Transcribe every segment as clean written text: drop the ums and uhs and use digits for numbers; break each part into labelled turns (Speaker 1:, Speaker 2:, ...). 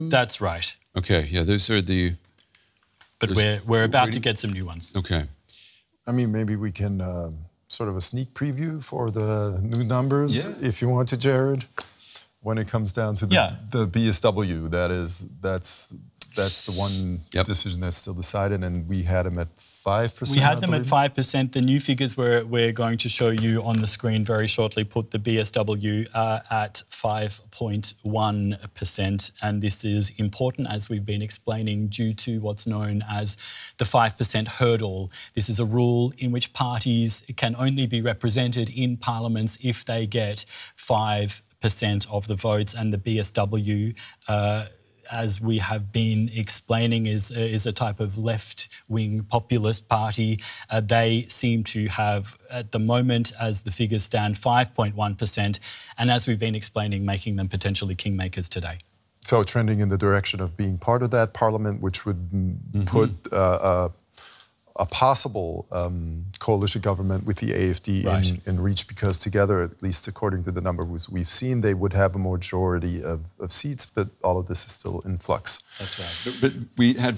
Speaker 1: That's right.
Speaker 2: Okay, yeah, those are the...
Speaker 1: But we're about to get some new ones.
Speaker 2: Okay.
Speaker 3: I mean, maybe we can sort of a sneak preview for the new numbers, if you want to, Jared. When it comes down to the BSW, that's the one decision that's still decided, and we had them at 5%.
Speaker 1: We had them at 5%. The new figures we're going to show you on the screen very shortly put the BSW at 5.1%. And this is important, as we've been explaining, due to what's known as the 5% hurdle. This is a rule in which parties can only be represented in parliaments if they get 5% of the votes, and the BSW, as we have been explaining, is a type of left-wing populist party. They seem to have, at the moment, as the figures stand, 5.1%, and as we've been explaining, making them potentially kingmakers today.
Speaker 3: So trending in the direction of being part of that parliament, which would put a possible coalition government with the AFD in reach, because together, at least according to the numbers we've seen, they would have a majority of seats, but all of this is still in flux.
Speaker 1: That's right.
Speaker 2: But we had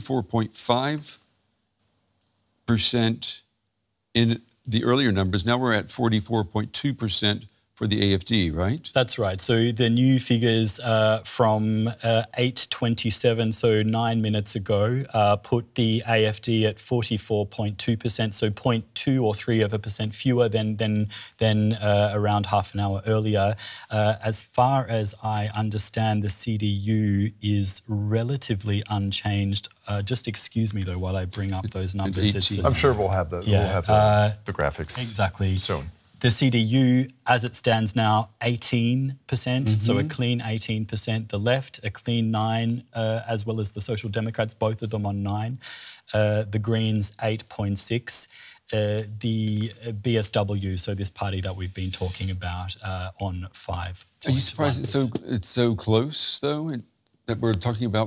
Speaker 2: 44.5% in the earlier numbers. Now we're at 44.2% for the AFD, right? That's
Speaker 1: right. So the new figures from 8:27, so 9 minutes ago, put the AFD at 44.2%, so 0.2 or 3% fewer than around half an hour earlier. As far as I understand, the CDU is relatively unchanged. Just excuse me, though, while I bring up those numbers.
Speaker 3: I'm sure we'll have the graphics soon.
Speaker 1: The CDU, as it stands now, 18%, so a clean 18%. The left, a clean 9%, as well as the Social Democrats, both of them on 9%. The Greens, 8.6%. The BSW, so this party that we've been talking about, on 5%.
Speaker 2: Are you surprised it's so close, though, that we're talking about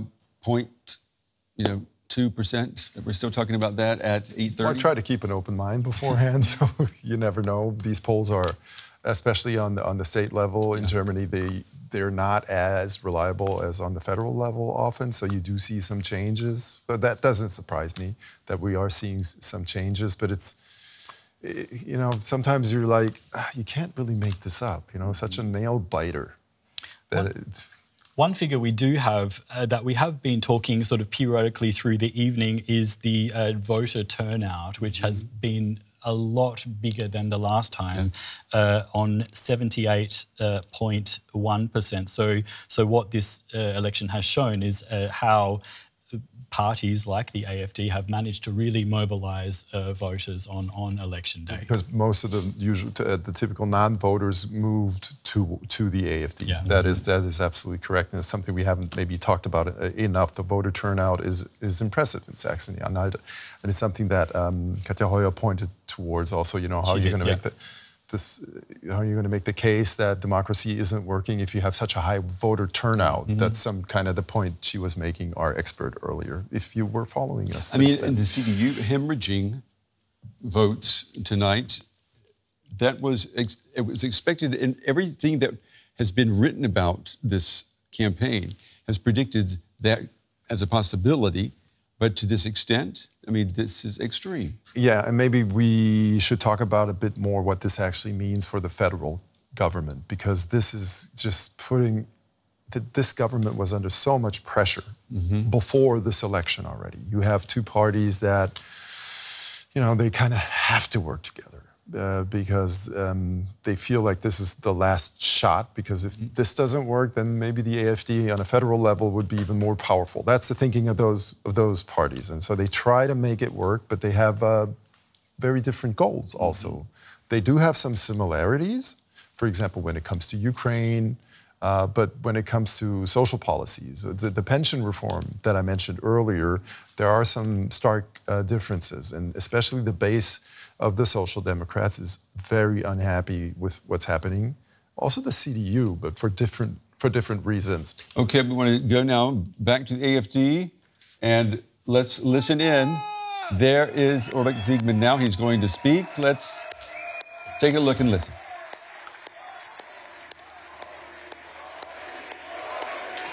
Speaker 2: 2%, that we're still talking about that at 8:30?
Speaker 3: Well, I try to keep an open mind beforehand, so you never know. These polls are, especially on the state level in Germany, they're not as reliable as on the federal level often, so you do see some changes. So that doesn't surprise me that we are seeing some changes, but it's, sometimes you're like, you can't really make this up, such a nail biter.
Speaker 1: One figure we do have that we have been talking sort of periodically through the evening is the voter turnout, which has been a lot bigger than the last time, on 78.1%. So what this election has shown is how parties like the AFD have managed to really mobilise voters on election day.
Speaker 3: Because most of the typical non-voters moved to the AFD.
Speaker 1: Yeah.
Speaker 3: That is absolutely correct, and it's something we haven't maybe talked about enough. The voter turnout is impressive in Saxony-Anhalt, and it's something that Katja Heuer pointed towards also. How you're going to make how are you going to make the case that democracy isn't working if you have such a high voter turnout? That's some kind of the point she was making, our expert earlier, if you were following us.
Speaker 2: I mean, the CDU hemorrhaging votes tonight, it was expected, and everything that has been written about this campaign has predicted that as a possibility. But to this extent, I mean, this is extreme.
Speaker 3: Yeah, and maybe we should talk about a bit more what this actually means for the federal government, because this is just putting... This government was under so much pressure before this election already. You have two parties that, they kind of have to work together because they feel like this is the last shot, because if this doesn't work, then maybe the AFD on a federal level would be even more powerful. That's the thinking of those parties. And so they try to make it work, but they have very different goals also. They do have some similarities, for example, when it comes to Ukraine, but when it comes to social policies, the pension reform that I mentioned earlier, there are some stark differences, and especially the base of the Social Democrats is very unhappy with what's happening. Also the CDU, but for different reasons.
Speaker 2: Okay, we want to go now back to the AFD, and let's listen in. There is Ulrich Siegmann now. He's going to speak. Let's take a look and listen.